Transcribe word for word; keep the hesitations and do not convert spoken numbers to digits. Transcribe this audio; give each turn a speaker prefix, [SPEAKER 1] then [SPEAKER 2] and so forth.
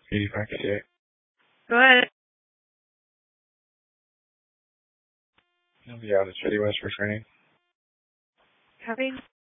[SPEAKER 1] eighty-five fifty-eight.
[SPEAKER 2] Go ahead.
[SPEAKER 1] I'll be out at City West for training.
[SPEAKER 2] Copy.